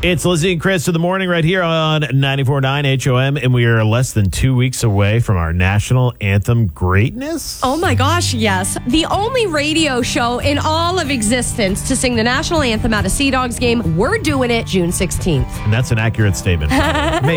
It's Lizzie and Chris in the morning right here on 94.9 HOM, and we are less than 2 weeks away from our national anthem greatness. Oh my gosh, yes. The only radio show in all of existence to sing the national anthem at a Sea Dogs game. We're doing it June 16th. And that's an accurate statement. Maybe.